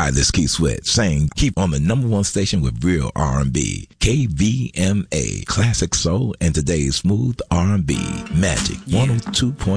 Hi, this is Keith Sweat saying keep on the number one station with real R&B. KVMA, classic soul and today's smooth R&B. Magic 102.